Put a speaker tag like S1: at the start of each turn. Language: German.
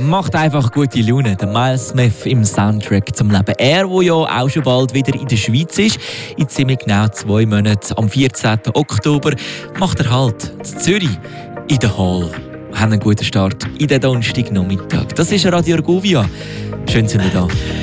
S1: macht einfach gute Laune. Der Miles Smith im Soundtrack zum Leben. Er, der ja auch schon bald wieder in der Schweiz ist, in ziemlich genau 2 Monaten, am 14. Oktober, macht er halt in Zürich in der Hall. Wir haben einen guten Start in den Donnerstagnachmittag. Das ist Radio Argovia. Schön, sind ihr da.